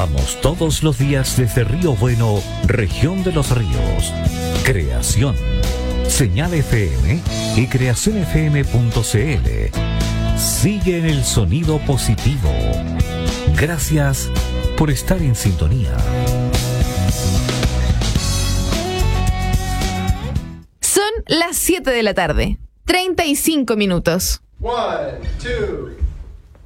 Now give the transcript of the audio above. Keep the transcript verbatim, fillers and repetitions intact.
Vamos todos los días desde Río Bueno, región de los ríos. Creación. Señal F M y creación f m punto c l. Sigue en el sonido positivo. Gracias por estar en sintonía. Son las siete de la tarde, treinta y cinco minutos. One, two.